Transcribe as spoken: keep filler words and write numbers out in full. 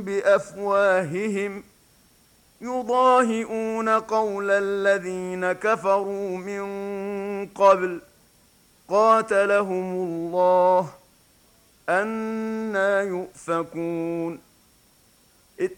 بأفواههم يضاهئون قول الذين كفروا من قبل قاتلهم الله أنى يؤفكون